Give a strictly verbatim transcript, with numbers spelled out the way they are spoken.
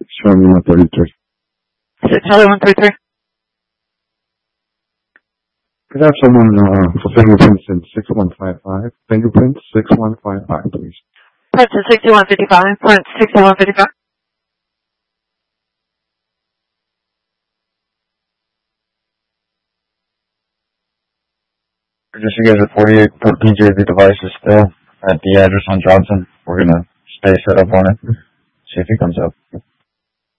Charlie one thirty-three. Charlie one thirty-three. Could I have someone uh, for fingerprints in six one five five? Fingerprints six one five five, please. Print to sixty-one fifty-five. Print sixty-one fifty-five. Just you guys are forty-eight P J. The device is still at the address on Johnson. We're gonna stay set up on it. See if he comes up.